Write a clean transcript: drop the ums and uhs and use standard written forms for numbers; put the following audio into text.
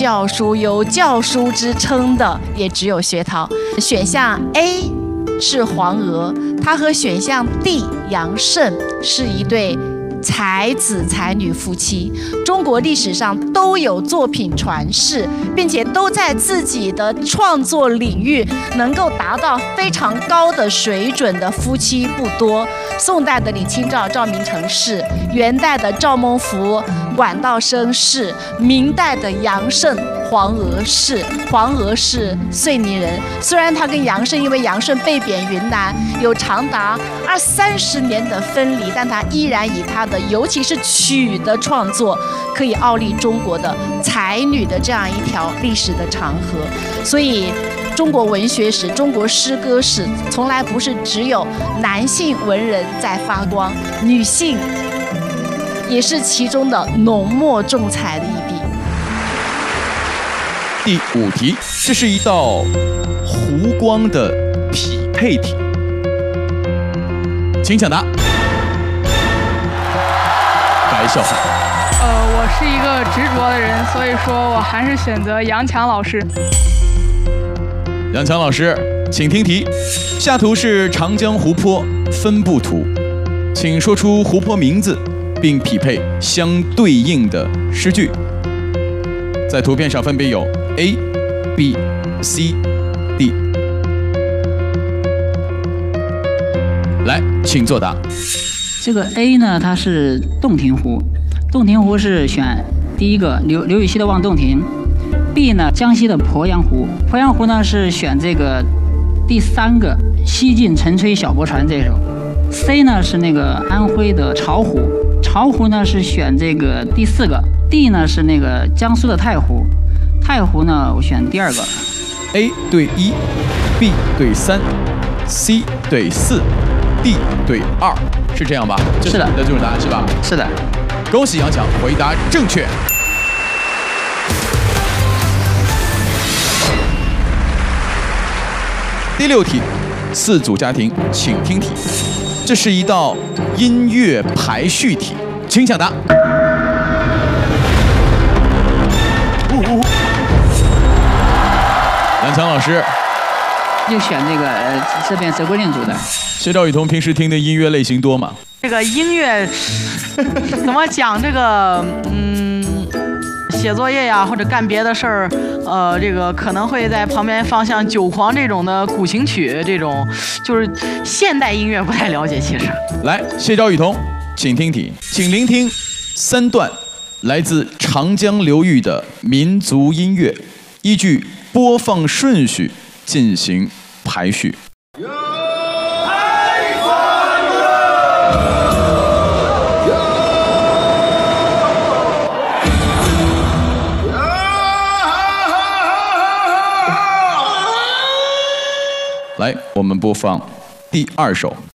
教书、有教书之称的，也只有薛涛。选项 A 是黄娥，她和选项 D 杨慎是一对才子才女夫妻，中国历史上都有作品传世，并且都在自己的创作领域能够达到非常高的水准的夫妻不多。宋代的李清照、赵明诚是，元代的赵孟頫、管道升是，明代的杨慎、黄娥是。黄娥是遂宁人，虽然她跟杨慎因为杨慎被贬云南，有长达20-30年的分离，但她依然以她的尤其是曲的创作，可以傲立中国的才女的这样一条历史的长河。所以中国文学史、中国诗歌史从来不是只有男性文人在发光，女性也是其中的浓墨重彩的一笔。 第5题，这是一道湖光的匹配题，请抢答。白笑涵。 我是一个执着的人，所以说我还是选择杨强老师。 杨强老师，请听题。下图是长江湖泊分布图，请说出湖泊名字，并匹配相对应的诗句。在图片上分别有 A、B、C、D。来，请作答。 这个 A 呢，它是洞庭湖，洞庭湖是选第一个刘禹锡的《望洞庭》。B 呢，江西的鄱阳湖，鄱阳湖呢是选这个第3个西晋陈吹小泊船这首。C 呢是那个安徽的巢湖，巢湖呢是选这个第4个。D 呢是那个江苏的太湖，太湖呢我选第2个。 A 对1，B 对3，C 对4，D 对2，是这样吧？ 是的， 你的这种答案是吧？ 是的。 恭喜杨强，回答正确。第6题，4组家庭，请听题。这是一道音乐排序题，请抢答。杨强老师， 就选这个这边泽国令组的。 谢兆雨桐平时听的音乐类型多吗？ 这个音乐怎么讲？这个写作业呀，或者干别的事儿，这个可能会在旁边放像《酒狂》这种的古琴曲，这种就是现代音乐不太了解。其实， 来，谢兆雨桐，请听题，请聆听3段来自长江流域的民族音乐，依据播放顺序进行排序。来，我们播放第2首。